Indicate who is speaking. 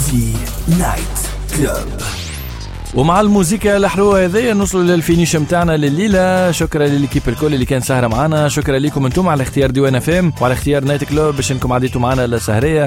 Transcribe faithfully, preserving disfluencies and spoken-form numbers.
Speaker 1: ميكسي نايت كلوب.
Speaker 2: ومع الموسيقى الحلوة هذه نوصلوا للفينيش متاعنا لليلة. شكرا للكيب الكل اللي كان سهرة معنا، شكرا لكم انتم على اختيار ديوان اف ام وعلى اختيار نايت كلوب باش انكم عديتوا معنا لسهرية.